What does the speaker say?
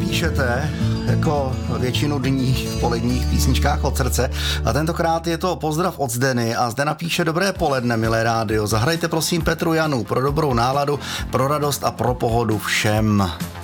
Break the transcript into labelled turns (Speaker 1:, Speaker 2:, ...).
Speaker 1: píšete, jako většinu dní v poledních písničkách od srdce. A tentokrát je to pozdrav od Zdeny a Zdena píše: dobré poledne, milé rádio. Zahrajte prosím Petru Janu pro dobrou náladu, pro radost a pro pohodu všem.